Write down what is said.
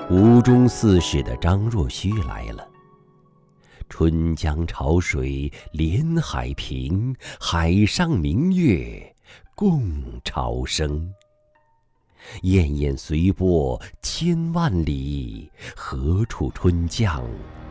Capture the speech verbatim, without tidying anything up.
吴中四世的张若虚来了。春江潮水连海平，海上明月共潮生。滟滟随波千万里，何处春江